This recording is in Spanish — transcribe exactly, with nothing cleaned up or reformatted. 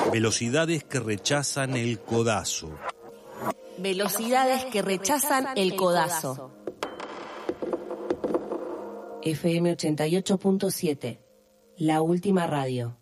Velocidades que rechazan el codazo. Velocidades que rechazan el codazo. F M ochenta y ocho punto siete, la última radio.